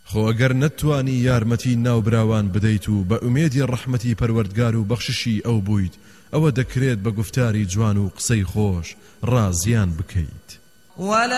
خۆ ئەگەر نەتوانی یارمەتی ناو براوان بدەیت و بە ئومێدی ڕەحمەتی پەروەردگار و بەخششی ئەو بوویت، ئەوە دەکرێت بە گفتاری جوان و قسەی خۆش ڕازیان بکەیت.